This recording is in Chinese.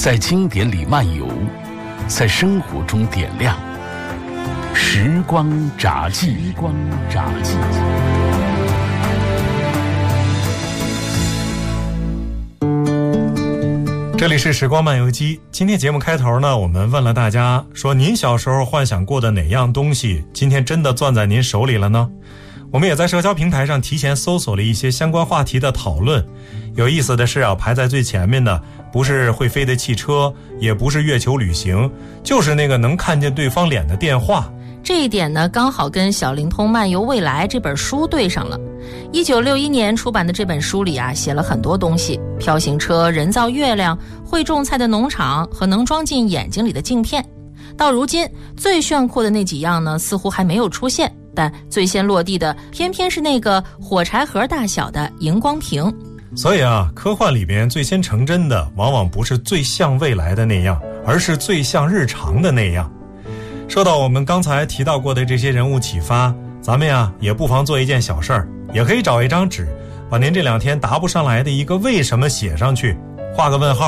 在经典里漫游，在生活中点亮。时光札记。 这里是时光漫游记。今天节目开头呢，我们问了大家说，您小时候幻想过的哪样东西今天真的攥在您手里了呢？我们也在社交平台上提前搜索了一些相关话题的讨论。有意思的是啊，排在最前面的不是会飞的汽车，也不是月球旅行，就是那个能看见对方脸的电话。 这一点呢，刚好跟小灵通漫游未来这本书对上了。1961年出版的这本书里啊，写了很多东西：飘行车、人造月亮、会种菜的农场和能装进眼睛里的镜片。到如今，最炫酷的那几样呢，似乎还没有出现，但最先落地的偏偏是那个火柴盒大小的荧光屏。 所以啊，科幻里边最先成真的往往不是最像未来的那样，而是最像日常的那样。受到我们刚才提到过的这些人物启发，咱们呀也不妨做一件小事儿，也可以找一张纸，把您这2天答不上来的一个为什么写上去，画个问号，